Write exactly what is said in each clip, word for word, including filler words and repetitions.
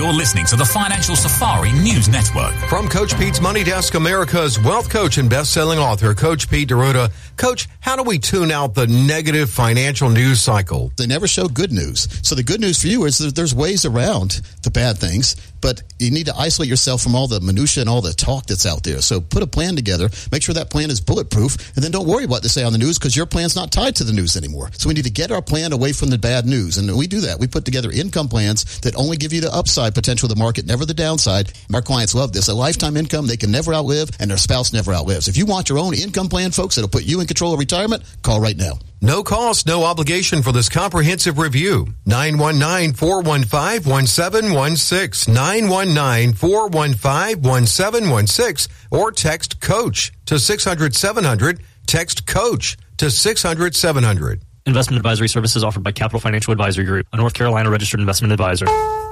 You're listening to the Financial Safari News Network. From Coach Pete's Money Desk, America's wealth coach and best-selling author, Coach Pete D'Arruda. Coach, how do we tune out the negative financial news cycle? They never show good news. So the good news for you is that there's ways around the bad things, but you need to isolate yourself from all the minutia and all the talk that's out there. So put a plan together, make sure that plan is bulletproof, and then don't worry about what they say on the news because your plan's not tied to the news anymore. So we need to get our plan away from the bad news, and we do that. We put together income plans that only give you the upside potential of the market, never the downside. Our clients love this. A lifetime income they can never outlive, and their spouse never outlives. If you want your own income plan, folks, that'll put you in control of retirement, call right now. No cost, no obligation for this comprehensive review. nine one nine, four one five, one seven one six. nine one nine, four one five, one seven one six. Or text COACH to six hundred, seven hundred. Text COACH to six hundred, seven hundred. Investment advisory services offered by Capital Financial Advisory Group, a North Carolina registered investment advisor.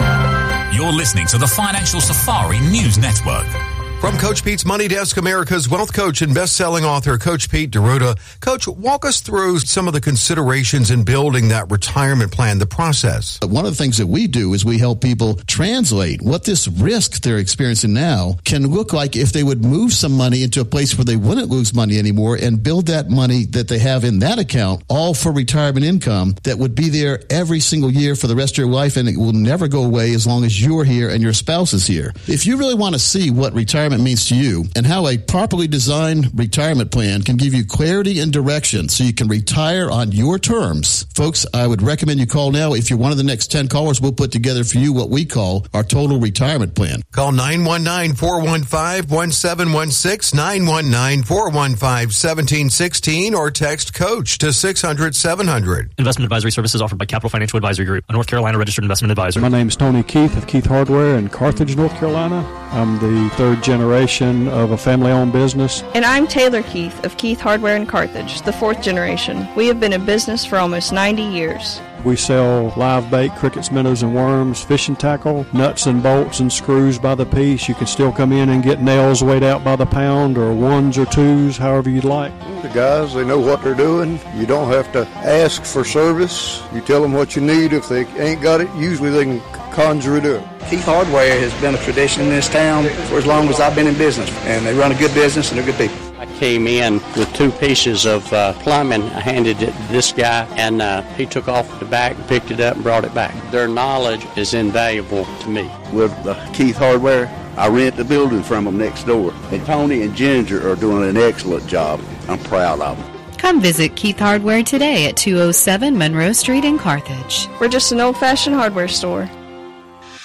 You're listening to the Financial Safari News Network. From Coach Pete's Money Desk, America's wealth coach and best-selling author, Coach Pete D'Arruda. Coach, walk us through some of the considerations in building that retirement plan, the process. One of the things that we do is we help people translate what this risk they're experiencing now can look like if they would move some money into a place where they wouldn't lose money anymore and build that money that they have in that account all for retirement income that would be there every single year for the rest of your life, and it will never go away as long as you're here and your spouse is here. If you really want to see what retirement means to you and how a properly designed retirement plan can give you clarity and direction so you can retire on your terms, folks, I would recommend you call now. If you're one of the next ten callers, we'll put together for you what we call our total retirement plan. Call nine one nine, four one five, one seven one six, nine one nine, four one five, one seven one six, or text COACH to six hundred, seven hundred. Investment advisory services offered by Capital Financial Advisory Group, a North Carolina registered investment advisor. My name is Tony Keith of Keith Hardware in Carthage, North Carolina. I'm the third generation of a family-owned business. And I'm Taylor Keith of Keith Hardware in Carthage, the fourth generation. We have been in business for almost ninety years. We sell live bait, crickets, minnows, and worms, fishing tackle, nuts and bolts and screws by the piece. You can still come in and get nails weighed out by the pound or ones or twos, however you'd like. The guys, they know what they're doing. You don't have to ask for service. You tell them what you need. If they ain't got it, usually they can conjure it up. Keith Hardware has been a tradition in this town for as long as I've been in business, and they run a good business and they're good people. I came in with two pieces of uh, plumbing. I handed it to this guy, and uh, he took off the back and picked it up and brought it back. Their knowledge is invaluable to me. With uh, Keith Hardware, I rent the building from them next door. And Tony and Ginger are doing an excellent job. I'm proud of them. Come visit Keith Hardware today at two oh seven Monroe Street in Carthage. We're just an old-fashioned hardware store.